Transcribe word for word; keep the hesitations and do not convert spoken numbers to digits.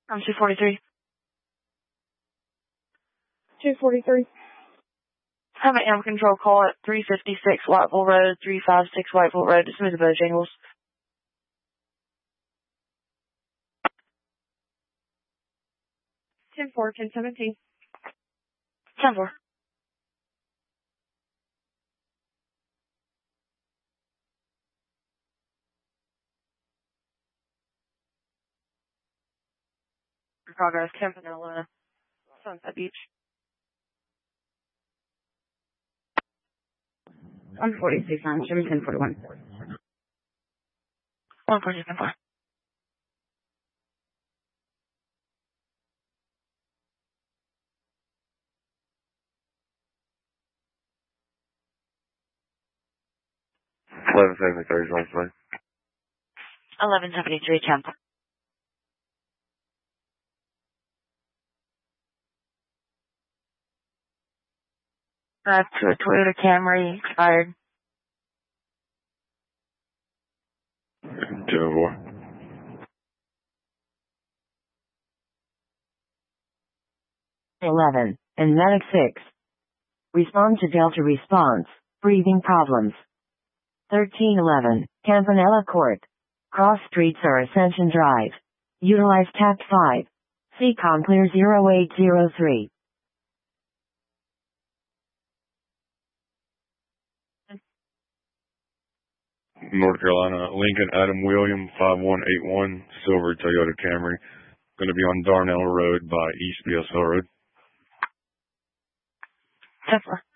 I'm two forty-three. two forty-three. Have an animal control call at three fifty-six Whiteville Road, three fifty-six Whiteville Road to Smooth the Bojangles. ten four, ten seventeen. ten four. Progress, Campanella, Sunset Beach. one forty-six on Jim ten forty-one. one forty-six, ten four. eleven seventy-three is on play. eleven seventy-three, ten four. Back to a Toyota Camry, expired. ten four. eleven, and Medic six. Respond to Delta response, breathing problems. thirteen eleven, Campanella Court. Cross streets are Ascension Drive. Utilize Tact five. C COM clear zero eight zero three. North Carolina, Lincoln Adam William, five one eight one, silver Toyota Camry. Going to be on Darnell Road by East B S L Road. ten four.